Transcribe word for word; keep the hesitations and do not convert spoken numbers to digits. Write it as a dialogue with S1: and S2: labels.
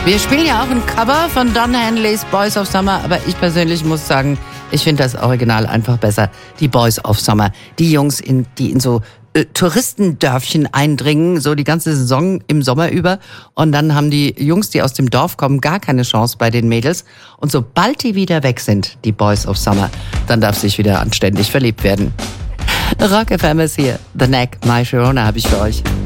S1: Wir spielen ja auch ein Cover von Don Henleys Boys of Summer, aber ich persönlich muss sagen, ich finde das Original einfach besser. Die Boys of Summer, die Jungs, in, die in so äh, Touristendörfchen eindringen, so die ganze Saison im Sommer über. Und dann haben die Jungs, die aus dem Dorf kommen, gar keine Chance bei den Mädels. Und sobald die wieder weg sind, die Boys of Summer, dann darf sich wieder anständig verliebt werden. Rock F M ist hier. The Knack, My Sharona habe ich für euch.